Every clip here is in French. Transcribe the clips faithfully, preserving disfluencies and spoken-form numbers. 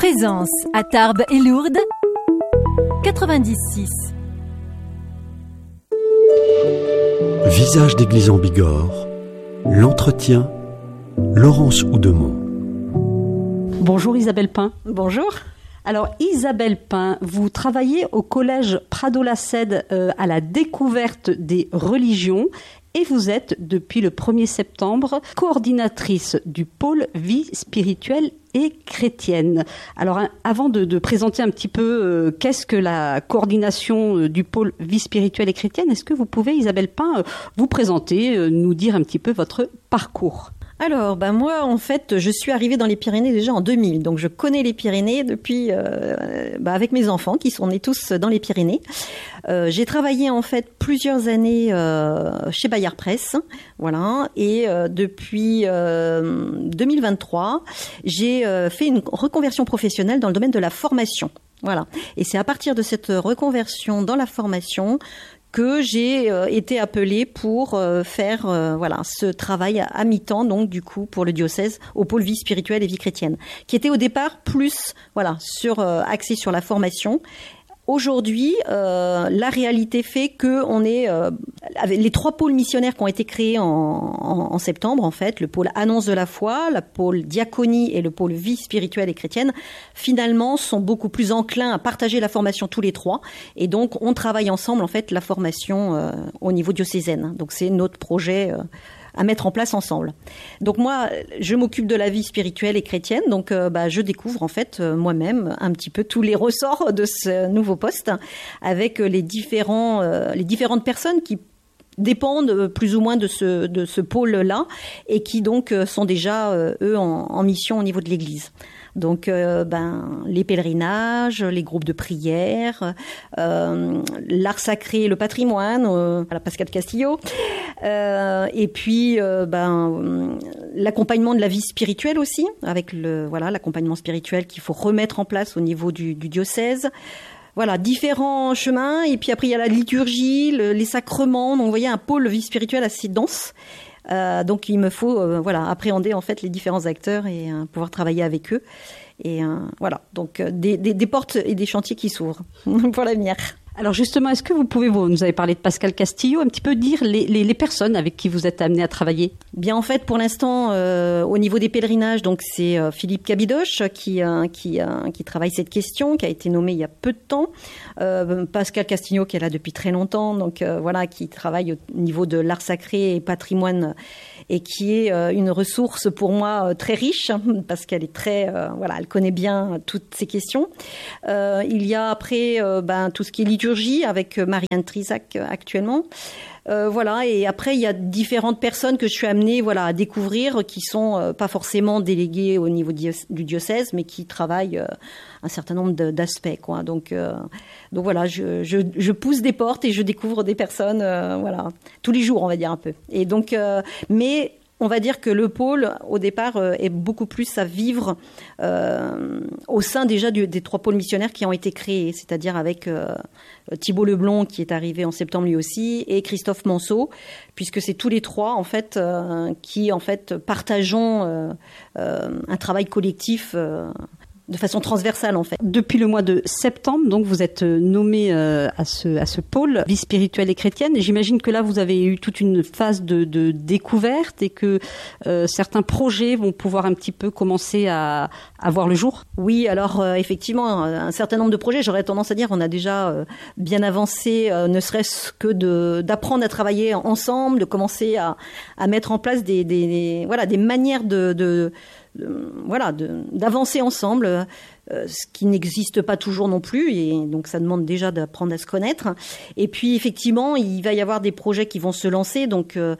Présence à Tarbes et Lourdes, quatre-vingt-dix virgule six. Visage d'église en Bigorre, l'entretien, Laurence Oudemont. Bonjour Isabelle Pin. Bonjour. Alors Isabelle Pin, vous travaillez au collège Prado-Lacède euh, à la découverte des religions et vous êtes depuis le premier septembre coordinatrice du pôle vie spirituelle et chrétienne. Alors hein, avant de, de présenter un petit peu euh, qu'est-ce que la coordination euh, du pôle vie spirituelle et chrétienne, est-ce que vous pouvez Isabelle Pin euh, vous présenter, euh, nous dire un petit peu votre parcours ? Alors, ben moi, en fait, je suis arrivée dans les Pyrénées déjà en deux mille. Donc, je connais les Pyrénées depuis, euh, ben avec mes enfants qui sont nés tous dans les Pyrénées. Euh, j'ai travaillé en fait plusieurs années euh, chez Bayard Presse, voilà. Et euh, depuis euh, deux mille vingt-trois, j'ai euh, fait une reconversion professionnelle dans le domaine de la formation, voilà. Et c'est à partir de cette reconversion dans la formation que j'ai euh, été appelée pour euh, faire euh, voilà ce travail à, à mi-temps, donc du coup pour le diocèse au pôle vie spirituelle et vie chrétienne, qui était au départ plus voilà sur euh, axé sur la formation. Aujourd'hui, euh, la réalité fait que on est euh, avec les trois pôles missionnaires qui ont été créés en, en, en septembre, en fait, le pôle annonce de la foi, le pôle diaconie et le pôle vie spirituelle et chrétienne, finalement, sont beaucoup plus enclins à partager la formation tous les trois, et donc on travaille ensemble en fait la formation euh, au niveau diocésaine. Donc c'est notre projet. Euh, à mettre en place ensemble. Donc moi, je m'occupe de la vie spirituelle et chrétienne, donc euh, bah, je découvre en fait euh, moi-même un petit peu tous les ressorts de ce nouveau poste avec les différents, euh, les différentes personnes qui dépendent plus ou moins de ce, de ce pôle-là et qui donc sont déjà, euh, eux, en, en mission au niveau de l'Église. Donc, euh, ben, les pèlerinages, les groupes de prière, euh, l'art sacré, le patrimoine, euh, à la Pascal Castillo, euh, et puis, euh, ben, l'accompagnement de la vie spirituelle aussi, avec le, voilà, l'accompagnement spirituel qu'il faut remettre en place au niveau du, du diocèse. Voilà, différents chemins. Et puis après, il y a la liturgie, le, les sacrements. Donc, vous voyez, un pôle vie spirituelle assez dense. Euh, donc il me faut euh, voilà appréhender en fait les différents acteurs et euh, pouvoir travailler avec eux et euh, voilà donc euh, des, des, des portes et des chantiers qui s'ouvrent pour l'avenir. Alors justement, est-ce que vous pouvez, vous nous avez parlé de Pascal Castillo, un petit peu dire les, les, les personnes avec qui vous êtes amené à travailler? Bien en fait, pour l'instant, euh, au niveau des pèlerinages, donc c'est euh, Philippe Cabidoche qui euh, qui euh, qui travaille cette question, qui a été nommé il y a peu de temps. Euh, Pascal Castillo qui est là depuis très longtemps, donc euh, voilà, qui travaille au niveau de l'art sacré et patrimoine et qui est euh, une ressource pour moi euh, très riche parce qu'elle est très euh, voilà, elle connaît bien toutes ces questions. Euh, il y a après euh, ben tout ce qui est liturgie avec Marianne Trisac actuellement. Euh, voilà, et après il y a différentes personnes que je suis amenée voilà à découvrir qui sont euh, pas forcément déléguées au niveau du diocèse mais qui travaillent euh, un certain nombre de, d'aspects quoi. Donc euh, donc voilà, je, je je pousse des portes et je découvre des personnes euh, voilà tous les jours on va dire un peu. Et donc euh, mais on va dire que le pôle, au départ, euh, est beaucoup plus à vivre euh, au sein déjà du, des trois pôles missionnaires qui ont été créés, c'est-à-dire avec euh, Thibault Leblond qui est arrivé en septembre lui aussi et Christophe Manceau, puisque c'est tous les trois en fait euh, qui en fait partageons euh, euh, un travail collectif. Euh, de façon transversale en fait. Depuis le mois de septembre, donc vous êtes nommé euh, à ce à ce pôle vie spirituelle et chrétienne. Et j'imagine que là vous avez eu toute une phase de, de découverte et que euh, certains projets vont pouvoir un petit peu commencer à, à voir le jour. Oui, alors euh, effectivement, un certain nombre de projets. J'aurais tendance à dire on a déjà euh, bien avancé, euh, ne serait-ce que de d'apprendre à travailler ensemble, de commencer à à mettre en place des des, des voilà des manières de, de De, voilà, de, d'avancer ensemble, euh, ce qui n'existe pas toujours non plus, et donc ça demande déjà d'apprendre à se connaître. Et puis effectivement, il va y avoir des projets qui vont se lancer, donc euh,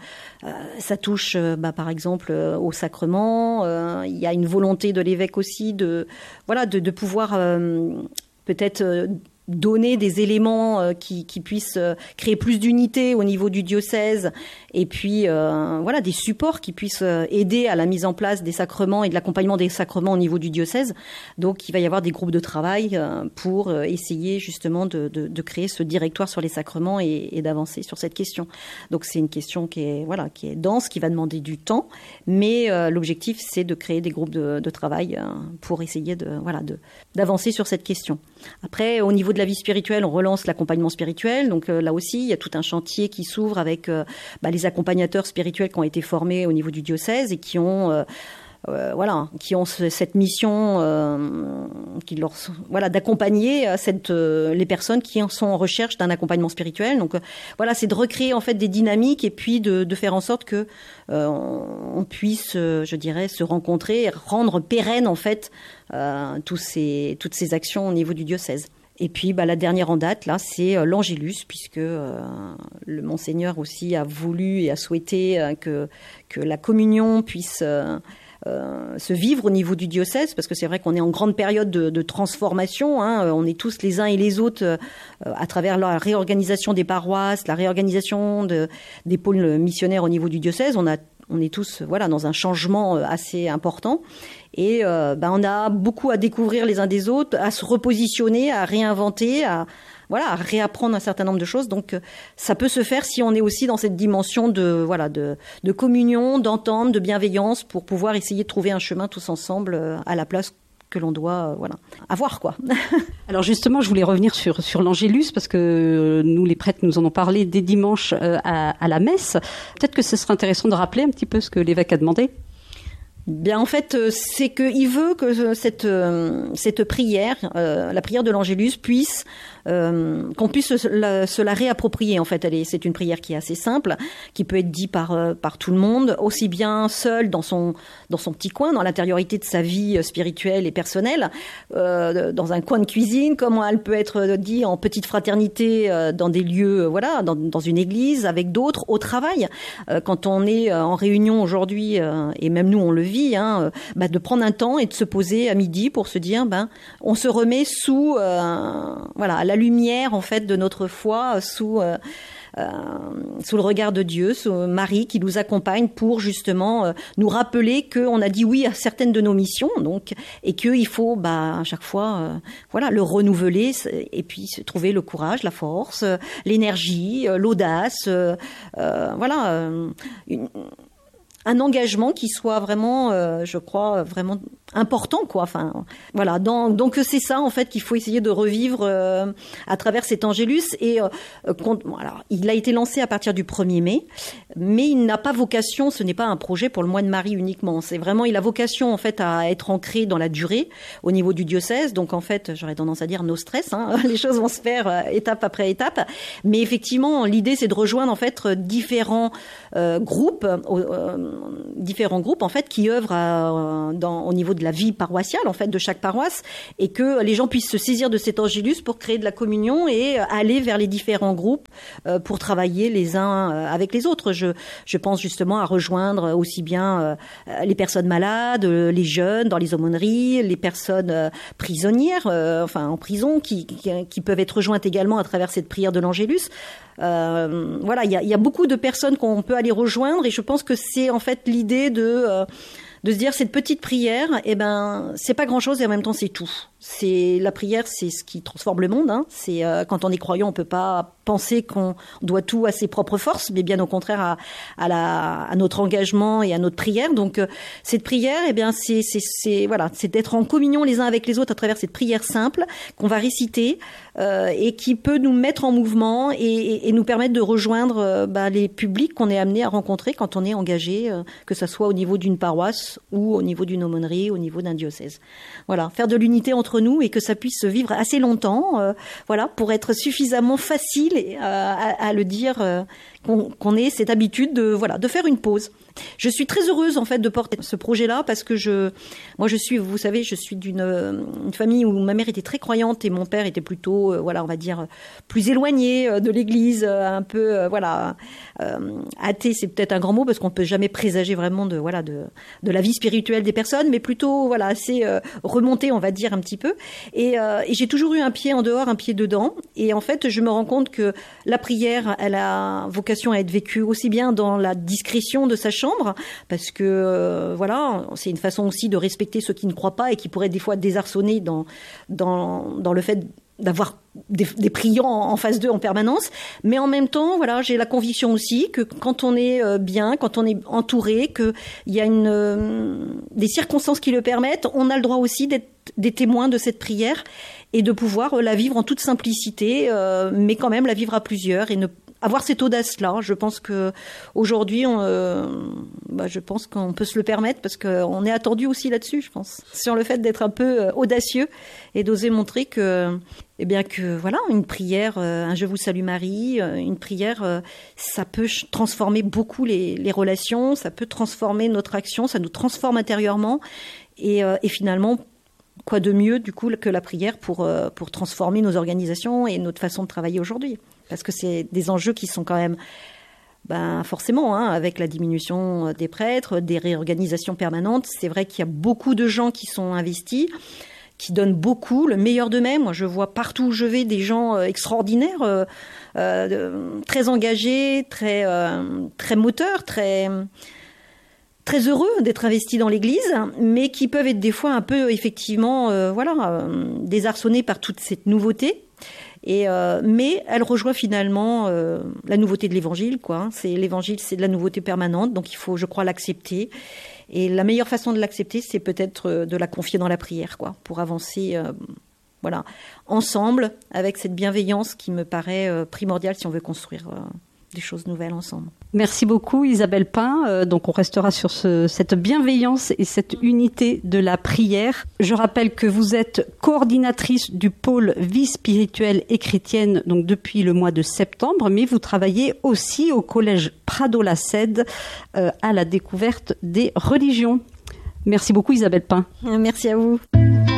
ça touche, euh, bah, par exemple, euh, au sacrement. Euh, il y a une volonté de l'évêque aussi de, voilà, de, de pouvoir euh, peut-être euh, donner des éléments euh, qui, qui puissent euh, créer plus d'unité au niveau du diocèse, et puis euh, voilà, des supports qui puissent euh, aider à la mise en place des sacrements et de l'accompagnement des sacrements au niveau du diocèse. Donc il va y avoir des groupes de travail euh, pour euh, essayer justement de, de, de créer ce directoire sur les sacrements et, et d'avancer sur cette question. Donc c'est une question qui est voilà, qui est dense, qui va demander du temps, mais euh, l'objectif c'est de créer des groupes de, de travail euh, pour essayer de voilà de d'avancer sur cette question. Après, au niveau de la vie spirituelle, on relance l'accompagnement spirituel. Donc euh, là aussi, il y a tout un chantier qui s'ouvre avec euh, bah, les accompagnateurs spirituels qui ont été formés au niveau du diocèse et qui ont euh, euh, voilà, qui ont ce, cette mission, euh, qui leur voilà d'accompagner cette euh, les personnes qui en sont en recherche d'un accompagnement spirituel. Donc euh, voilà, c'est de recréer en fait des dynamiques et puis de, de faire en sorte que euh, on puisse, euh, je dirais, se rencontrer et rendre pérenne en fait euh, tous ces toutes ces actions au niveau du diocèse. Et puis, bah, la dernière en date, là, c'est euh, l'Angélus, puisque euh, le Monseigneur aussi a voulu et a souhaité euh, que, que la communion puisse euh, euh, se vivre au niveau du diocèse, parce que c'est vrai qu'on est en grande période de, de transformation. Hein, on est tous les uns et les autres euh, à travers la réorganisation des paroisses, la réorganisation de, des pôles missionnaires au niveau du diocèse. On a On est tous voilà dans un changement assez important et euh, ben on a beaucoup à découvrir les uns des autres, à se repositionner, à réinventer, à voilà à réapprendre un certain nombre de choses. Donc ça peut se faire si on est aussi dans cette dimension de voilà de de communion, d'entente, de bienveillance pour pouvoir essayer de trouver un chemin tous ensemble à la place que l'on doit euh, voilà avoir quoi. Alors justement, je voulais revenir sur sur l'Angélus parce que nous les prêtres nous en ont parlé dès dimanche euh, à, à la messe. Peut-être que ce serait intéressant de rappeler un petit peu ce que l'évêque a demandé. Bien, en fait, c'est qu'il veut que cette cette prière, euh, la prière de l'Angélus, puisse euh, qu'on puisse se la, se la réapproprier. En fait, elle est, c'est une prière qui est assez simple, qui peut être dite par euh, par tout le monde, aussi bien seul dans son dans son petit coin, dans l'intériorité de sa vie spirituelle et personnelle, euh, dans un coin de cuisine, comme elle peut être dit en petite fraternité euh, dans des lieux, euh, voilà, dans, dans une église, avec d'autres, au travail. Euh, quand on est en réunion aujourd'hui, euh, et même nous on le vit, hein, bah, de prendre un temps et de se poser à midi pour se dire, ben, on se remet sous, euh, voilà, à la lumière en fait de notre foi, sous euh, euh, sous le regard de Dieu, sous Marie qui nous accompagne pour justement euh, nous rappeler qu'on a dit oui à certaines de nos missions, donc et qu'il faut, bah, à chaque fois, euh, voilà, le renouveler et puis trouver le courage, la force, euh, l'énergie, euh, l'audace, euh, euh, voilà. Euh, une, un engagement qui soit vraiment, euh, je crois, vraiment important, quoi. Enfin, voilà. Dans, donc c'est ça en fait qu'il faut essayer de revivre euh, à travers cet Angélus. Et euh, bon, alors, il a été lancé à partir du premier mai, mais il n'a pas vocation. Ce n'est pas un projet pour le mois de Marie uniquement. C'est vraiment, il a vocation en fait à être ancré dans la durée au niveau du diocèse. Donc en fait, j'aurais tendance à dire no stress. Hein, les choses vont se faire euh, étape après étape. Mais effectivement, l'idée c'est de rejoindre en fait différents euh, groupes. Euh, différents groupes en fait qui œuvrent à, dans, au niveau de la vie paroissiale en fait de chaque paroisse et que les gens puissent se saisir de cet Angélus pour créer de la communion et aller vers les différents groupes euh, pour travailler les uns avec les autres. Je, je pense justement à rejoindre aussi bien euh, les personnes malades, les jeunes dans les aumôneries, les personnes euh, prisonnières, euh, enfin en prison qui, qui, qui peuvent être rejointes également à travers cette prière de l'Angélus. Euh, voilà, il y a, y a beaucoup de personnes qu'on peut aller rejoindre et je pense que c'est en fait l'idée de euh, de se dire cette petite prière, eh ben c'est pas grand chose et en même temps c'est tout. C'est la prière, c'est ce qui transforme le monde. Hein. C'est euh, quand on est croyant, on peut pas penser qu'on doit tout à ses propres forces, mais bien au contraire à, à, la, à notre engagement et à notre prière. Donc euh, cette prière, eh bien c'est, c'est, c'est voilà, c'est d'être en communion les uns avec les autres à travers cette prière simple qu'on va réciter euh, et qui peut nous mettre en mouvement et, et, et nous permettre de rejoindre euh, bah, les publics qu'on est amené à rencontrer quand on est engagé, euh, que ça soit au niveau d'une paroisse ou au niveau d'une aumônerie, au niveau d'un diocèse. Voilà, faire de l'unité entre nous et que ça puisse se vivre assez longtemps, euh, voilà, pour être suffisamment facile euh, à, à le dire euh, qu'on, qu'on ait cette habitude de voilà de faire une pause. Je suis très heureuse en fait de porter ce projet-là parce que je, moi je suis, vous savez, je suis d'une une famille où ma mère était très croyante et mon père était plutôt, euh, voilà, on va dire plus éloigné de l'Église, un peu, euh, voilà, euh, athée, c'est peut-être un grand mot parce qu'on peut jamais présager vraiment de, voilà, de de la vie spirituelle des personnes, mais plutôt, voilà, assez euh, remonté, on va dire un petit peu. Et, euh, et j'ai toujours eu un pied en dehors, un pied dedans. Et en fait, je me rends compte que la prière, elle a vocation à être vécue aussi bien dans la discrétion de sa chambre, parce que euh, voilà, c'est une façon aussi de respecter ceux qui ne croient pas et qui pourraient des fois désarçonner dans dans dans le fait d'avoir des, des priants en face d'eux en permanence, mais en même temps, voilà, j'ai la conviction aussi que quand on est bien, quand on est entouré, que il y a une euh, des circonstances qui le permettent, on a le droit aussi d'être des témoins de cette prière et de pouvoir la vivre en toute simplicité, euh, mais quand même la vivre à plusieurs et ne avoir cette audace-là. Je pense que aujourd'hui, on, euh, bah, je pense qu'on peut se le permettre parce qu'on est attendu aussi là-dessus, je pense, sur le fait d'être un peu euh, audacieux et d'oser montrer que, eh bien que voilà, une prière, euh, un Je vous salue Marie, euh, une prière, euh, ça peut transformer beaucoup les, les relations, ça peut transformer notre action, ça nous transforme intérieurement et, euh, et finalement. Quoi de mieux, du coup, que la prière pour, euh, pour transformer nos organisations et notre façon de travailler aujourd'hui. Parce que c'est des enjeux qui sont quand même, ben, forcément, hein, avec la diminution des prêtres, des réorganisations permanentes. C'est vrai qu'il y a beaucoup de gens qui sont investis, qui donnent beaucoup, le meilleur d'eux-mêmes. Moi, je vois partout où je vais des gens euh, extraordinaires, euh, euh, très engagés, très, euh, très moteurs, très... très heureux d'être investis dans l'Église, mais qui peuvent être des fois un peu effectivement, euh, voilà, euh, désarçonnés par toute cette nouveauté. Et euh, mais elle rejoint finalement euh, la nouveauté de l'Évangile, quoi. C'est l'Évangile, c'est de la nouveauté permanente, donc il faut, je crois, l'accepter. Et la meilleure façon de l'accepter, c'est peut-être de la confier dans la prière, quoi, pour avancer, euh, voilà, ensemble avec cette bienveillance qui me paraît euh, primordiale si on veut construire. Euh, des choses nouvelles ensemble. Merci beaucoup Isabelle Pin. Euh, donc on restera sur ce, cette bienveillance et cette unité de la prière. Je rappelle que vous êtes coordinatrice du pôle vie spirituelle et chrétienne donc depuis le mois de septembre, mais vous travaillez aussi au collège Prado-la-Cède euh, à la découverte des religions. Merci beaucoup Isabelle Pin. Merci à vous.